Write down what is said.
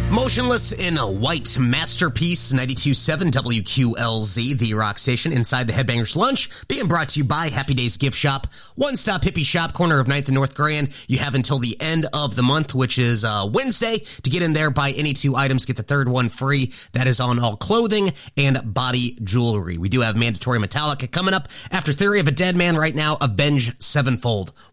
Motionless in a White, Masterpiece, 92.7 WQLZ, the rock station, inside the Headbangers Lunch, being brought to you by Happy Days Gift Shop, one-stop hippie shop, corner of 9th and North Grand. You have until the end of the month, which is Wednesday, to get in there, buy any two items, get the third one free. That is on all clothing and body jewelry. We do have Mandatory Metallica coming up after Theory of a Dead Man right now, Avenged Sevenfold.